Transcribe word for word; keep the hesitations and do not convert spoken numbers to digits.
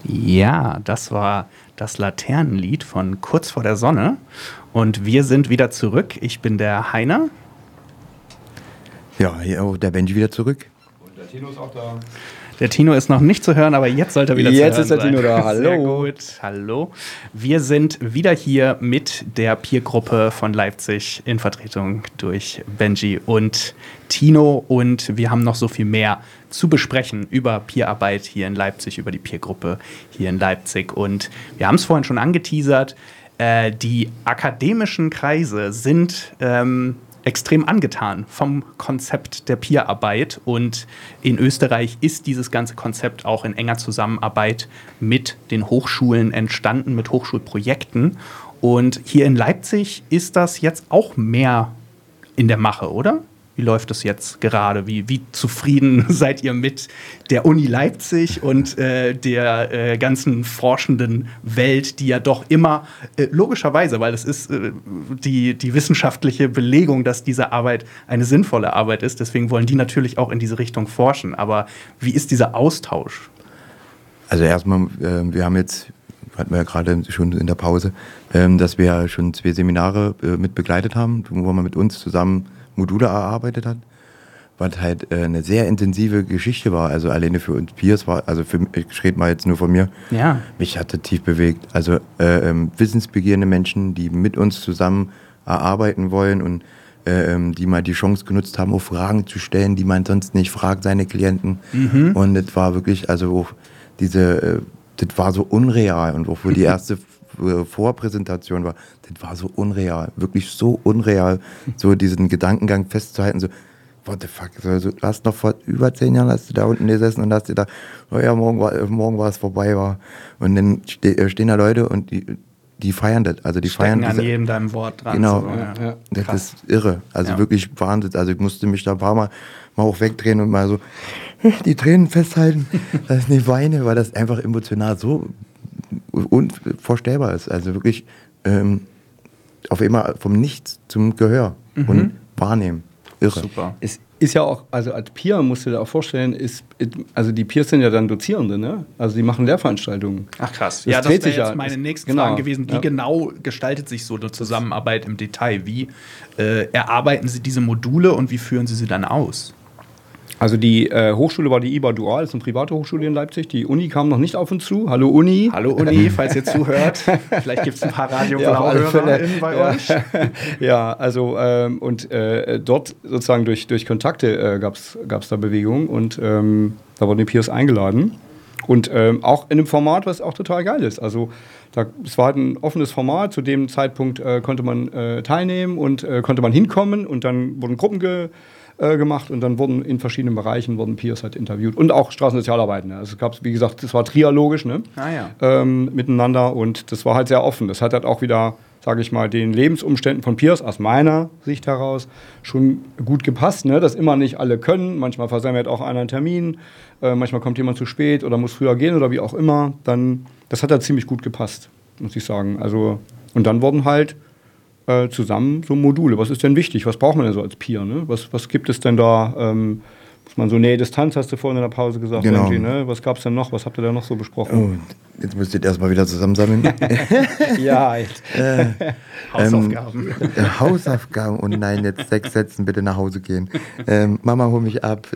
Ja, das war das Laternenlied von Kurz vor der Sonne. Und wir sind wieder zurück. Ich bin der Heiner. Ja, hier auch der Benji wieder zurück. Und der Tino ist auch da. Der Tino ist noch nicht zu hören, aber jetzt sollte er wieder zu hören Jetzt ist der sein. Tino da, hallo. Sehr gut, hallo. Wir sind wieder hier mit der Peer-Gruppe von Leipzig in Vertretung durch Benji und Tino. Und wir haben noch so viel mehr zu besprechen über Peerarbeit hier in Leipzig, über die Peer-Gruppe hier in Leipzig. Und wir haben es vorhin schon angeteasert, äh, die akademischen Kreise sind ähm, extrem angetan vom Konzept der Peerarbeit, und in Österreich ist dieses ganze Konzept auch in enger Zusammenarbeit mit den Hochschulen entstanden, mit Hochschulprojekten, und hier in Leipzig ist das jetzt auch mehr in der Mache, oder? Wie läuft es jetzt gerade? Wie, wie zufrieden seid ihr mit der Uni Leipzig und äh, der äh, ganzen forschenden Welt, die ja doch immer, äh, logischerweise, weil es ist äh, die, die wissenschaftliche Belegung, dass diese Arbeit eine sinnvolle Arbeit ist, deswegen wollen die natürlich auch in diese Richtung forschen. Aber wie ist dieser Austausch? Also erstmal, äh, wir haben jetzt, hatten wir ja gerade schon in der Pause, äh, dass wir ja schon zwei Seminare äh, mit begleitet haben, wo man mit uns zusammen Module erarbeitet hat, was halt äh, eine sehr intensive Geschichte war. Also alleine für uns Peers war, also für ich rede mal jetzt nur von mir, Ja. mich hat das tief bewegt. Also äh, ähm, wissensbegierende Menschen, die mit uns zusammen erarbeiten wollen und äh, ähm, die mal die Chance genutzt haben, auch Fragen zu stellen, die man sonst nicht fragt, seine Klienten. Mhm. Und das war wirklich, also auch diese, äh, das war so unreal, und auch für die erste Vorpräsentation war, das war so unreal, wirklich so unreal, so diesen Gedankengang festzuhalten, so, what the fuck, so, so, hast noch vor über zehn Jahren hast du da unten gesessen und hast dir da, oh ja, morgen war, morgen war es vorbei war. Und dann ste stehen da Leute und die, die feiern das, also die Stecken feiern an diese, jedem deinem Wort dran. genau, So, ja. Ja. das Krass. ist irre, also Ja. wirklich Wahnsinn, also ich musste mich da ein paar Mal mal auch wegdrehen und mal so die Tränen festhalten, dass ich nicht weine, weil das einfach emotional so unvorstellbar ist. Also wirklich ähm, auf einmal vom Nichts zum Gehör mhm. und wahrnehmen. Irre. Super. Es ist ja auch, also als Peer musst du dir auch vorstellen, ist, also die Peers sind ja dann Dozierende, ne? Also die machen Lehrveranstaltungen. Ach krass. Das Ja, das dreht wäre sich jetzt ja. meine Das- nächste genau. Frage gewesen. Wie Ja. genau gestaltet sich so eine Zusammenarbeit im Detail? Wie äh, erarbeiten Sie diese Module und wie führen Sie sie dann aus? Also die äh, Hochschule war die I B A Dual, das ist eine private Hochschule in Leipzig. Die Uni kam noch nicht auf uns zu. Hallo Uni. Hallo Uni, falls ihr zuhört. Vielleicht gibt es ein paar Radio Ja, auf alle Fälle. BlauhörerInnen bei Ja. euch. Ja, also ähm, und äh, dort sozusagen durch, durch Kontakte äh, gab es da Bewegungen, und ähm, da wurden die Peers eingeladen. Und ähm, auch in einem Format, was auch total geil ist. Also da, es war halt ein offenes Format. Zu dem Zeitpunkt äh, konnte man äh, teilnehmen und äh, konnte man hinkommen, und dann wurden Gruppen ge äh, gemacht, und dann wurden in verschiedenen Bereichen wurden Peers halt interviewt und auch Straßensozialarbeiten. Ne? Also es gab, wie gesagt, das war trialogisch, ne? Ah, ja. ähm, miteinander, und das war halt sehr offen. Das hat halt auch wieder, sage ich mal, den Lebensumständen von Peers aus meiner Sicht heraus schon gut gepasst, ne? Dass immer nicht alle können. Manchmal versammelt auch einer einen Termin, äh, manchmal kommt jemand zu spät oder muss früher gehen oder wie auch immer. Dann, das hat halt ziemlich gut gepasst, muss ich sagen. Also, und dann wurden halt äh, zusammen so Module. Was ist denn wichtig? Was braucht man denn so als Peer? Ne? Was, was gibt es denn da? Ähm, muss man so Nähe, Distanz, hast du vorhin in der Pause gesagt, Genau. Benji, ne? Was gab es denn noch? Was habt ihr da noch so besprochen? Oh, jetzt müsst ihr erstmal wieder zusammensammeln. Ja, echt. äh, Hausaufgaben. Ähm, äh, Hausaufgaben. Und nein, jetzt sechs Sätzen bitte nach Hause gehen. Ähm, Mama, hol mich ab.